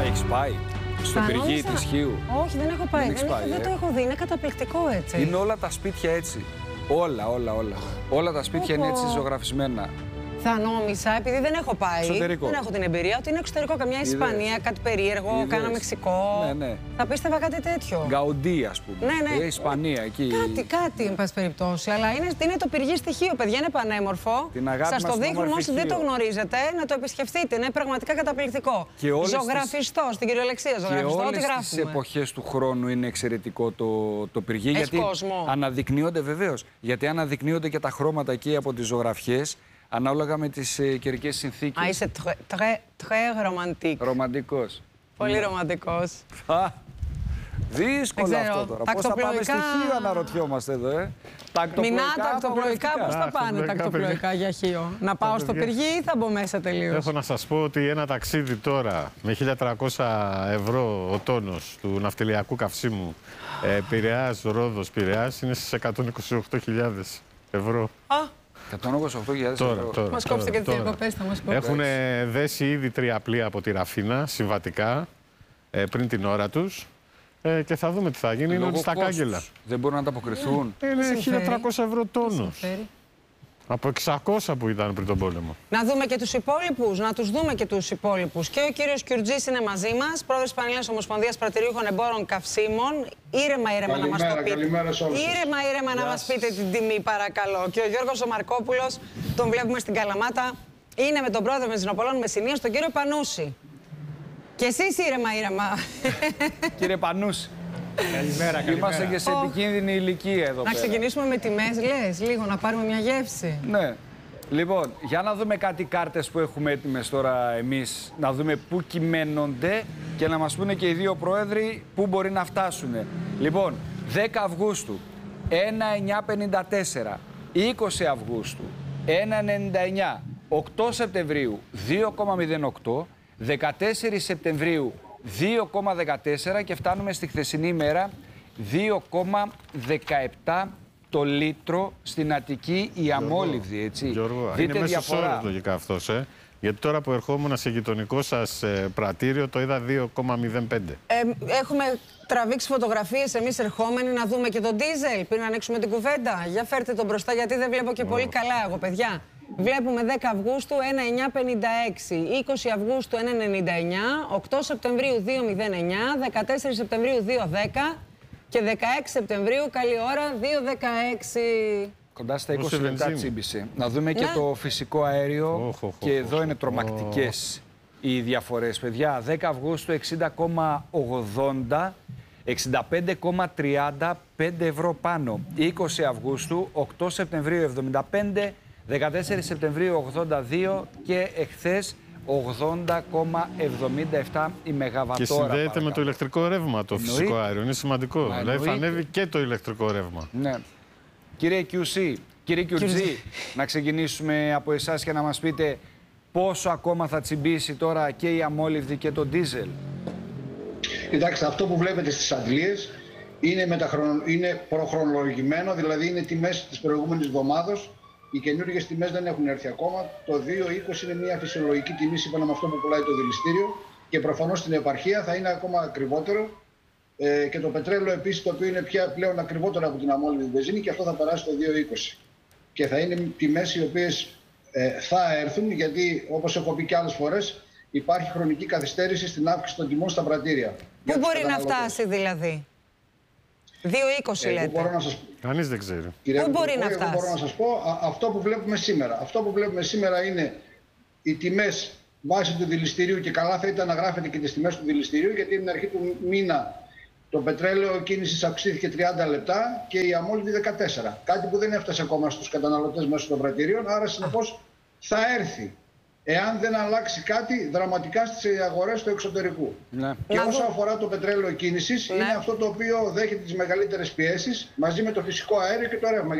Έχεις πάει στο πυργή της Χίου? Όχι, δεν έχω πάει. Δεν το έχω δει. Είναι καταπληκτικό έτσι. Είναι όλα τα σπίτια έτσι. Όλα. Όλα τα σπίτια είναι έτσι ζωγραφισμένα. Θα νόμισα, επειδή δεν έχω πάει, Εξωτερικό. δεν έχω την εμπειρία, ότι είναι εξωτερικό. Καμιά Ισπανία, κάτι περίεργο, κάνα Μεξικό. Ναι. Θα πίστευα κάτι τέτοιο. Γκαουντί, ας πούμε. Ναι. Ισπανία, εκεί. Κάτι, εν πάση περιπτώσει. Αλλά είναι το πυργή στοιχείο, παιδιά, είναι πανέμορφο. Σας το δείχνουμε όσοι δεν το γνωρίζετε, να το επισκεφτείτε. Είναι πραγματικά καταπληκτικό. Ζωγραφιστό, στην κυριολεξία ζωγραφιστό, ό,τι γράφουμε. Στις εποχές του χρόνου είναι εξαιρετικό το πυργή. Γιατί αναδεικνύονται, βεβαίως. Γιατί αναδεικνύονται και τα χρώματα εκεί από τις ζωγραφιές. Ανάλογα με τις καιρικές συνθήκες. Είσαι très romantique. Ρομαντικός. Πολύ ρομαντικός. Δύσκολο αυτό τώρα. Πώς θα πάμε στη Χίο, αναρωτιόμαστε εδώ, Μινά, τακτοπλοϊκά, πώς θα πάνε τακτοπλοϊκά για Χίο? Να πάω στο πυργή ή θα μπω μέσα τελείως? Έχω να σας πω ότι ένα ταξίδι τώρα με 1.300 ευρώ ο τόνος του ναυτιλιακού καυσίμου Πειραιάς, Ρόδος, Πειραιάς είναι στις 128.000 ευρώ. 128.000 ευρώ. Μας κόψετε και τις διακοπές, θα μας κόψετε. Έχουν δέσει ήδη 3 πλοία από τη Ραφίνα, συμβατικά, πριν την ώρα τους. Και θα δούμε τι θα γίνει. Είναι ότι στα κάγκελα. Δεν μπορούν να ανταποκριθούν. Είναι 1.300 ευρώ τόνος. Από 600 που ήταν πριν τον πόλεμο. Να δούμε και τους υπόλοιπους, να τους δούμε και τους υπόλοιπους. Και ο κύριος Κιουρτζής είναι μαζί μας, πρόεδρος της Πανελλήνιας Ομοσπονδίας Πρατηριούχων Εμπόρων Καυσίμων. Ήρεμα να μας το πείτε. Ήρεμα να μας πείτε την τιμή, παρακαλώ. Και ο Γιώργος ο Μαρκόπουλος, τον βλέπουμε στην Καλαμάτα, είναι με τον πρόεδρο Βενζινοπολών Μεσσηνίας, τον κύριο Πανούση. Και εσείς ήρεμα. Κύριε Πανούση. Καλημέρα. Είμαστε και σε επικίνδυνη ηλικία εδώ. Να ξεκινήσουμε με τιμές, λες, λίγο, να πάρουμε μια γεύση. Ναι. Λοιπόν, για να δούμε κάτι κάρτες που έχουμε έτοιμες τώρα εμείς, να δούμε πού κυμαίνονται και να μας πούνε και οι δύο πρόεδροι πού μπορεί να φτάσουν. Λοιπόν, 10 Αυγούστου, 1,954, 20 Αυγούστου, 1,99, 8 Σεπτεμβρίου, 2,08, 14 Σεπτεμβρίου, 2,14 και φτάνουμε στη χθεσινή ημέρα 2,17 το λίτρο στην Αττική η αμόλυβδη, έτσι. Γιώργο, δείτε είναι μέσος διαφορά. όρος λογικά αυτός, γιατί τώρα που ερχόμουν σε γειτονικό σας πρατήριο το είδα 2,05. Έχουμε τραβήξει φωτογραφίες εμείς ερχόμενοι να δούμε και τον ντίζελ πριν να ανοίξουμε την κουβέντα. Για φέρτε τον μπροστά γιατί δεν βλέπω και πολύ καλά εγώ, παιδιά. Βλέπουμε 10 Αυγούστου 1,956, 20 Αυγούστου 1,99, 8 Σεπτεμβρίου 2,09, 14 Σεπτεμβρίου 2,10 και 16 Σεπτεμβρίου, καλή ώρα, 2,16. Κοντά στα 20 λεπτά τσίμπησε. Να δούμε και το φυσικό αέριο και εδώ είναι τρομακτικές οι διαφορές, παιδιά. 10 Αυγούστου 60,80, 65,35 ευρώ πάνω. 20 Αυγούστου, 8 Σεπτεμβρίου 75, 14 Σεπτεμβρίου 82 και εχθές 80,77 η μεγαβατόρα. Και συνδέεται με το ηλεκτρικό ρεύμα το φυσικό αέριο. Είναι σημαντικό. Δηλαδή θα ανέβει και το ηλεκτρικό ρεύμα. Ναι. Κύριε Κιουρτζή, να ξεκινήσουμε από εσάς και να μας πείτε πόσο ακόμα θα τσιμπήσει τώρα και η αμόλυβδη και το ντίζελ. Κοιτάξτε, αυτό που βλέπετε στις αντλίες είναι προχρονολογημένο, δηλαδή είναι τιμές της προηγούμενης εβδομάδας. Οι καινούργιες τιμές δεν έχουν έρθει ακόμα. Το 2,20 είναι μια φυσιολογική τιμή σύμφωνα με αυτό που πουλάει το δηληστήριο και προφανώς στην επαρχία θα είναι ακόμα ακριβότερο. Και το πετρέλαιο επίσης, το οποίο είναι πλέον ακριβότερο από την αμόλυβδη βενζίνη και αυτό θα περάσει το 2,20. Και θα είναι τιμές οι οποίες θα έρθουν, γιατί όπως έχω πει και άλλες φορές, υπάρχει χρονική καθυστέρηση στην αύξηση των τιμών στα πρατήρια. Πού μπορεί να φτάσει δηλαδή? 2,20 λέτε. Κανείς δεν ξέρει. Πού μπορεί να φτάσει? Εγώ μπορώ να σας πω αυτό που βλέπουμε σήμερα. Αυτό που βλέπουμε σήμερα είναι οι τιμές βάσει του δηληστηρίου και καλά θα ήταν να γράφετε και τις τιμές του δηληστηρίου, γιατί την αρχή του μήνα το πετρέλαιο κίνησης αυξήθηκε 30 λεπτά και η αμόλυβδη 14. Κάτι που δεν έφτασε ακόμα στους καταναλωτές μέσω των πρατηρίων, άρα συνεπώς θα έρθει. Εάν δεν αλλάξει κάτι δραματικά στις αγορές του εξωτερικού. Ναι. Και όσο αφορά το πετρέλαιο κίνησης, είναι αυτό το οποίο δέχεται τις μεγαλύτερες πιέσεις μαζί με το φυσικό αέριο και το ρεύμα.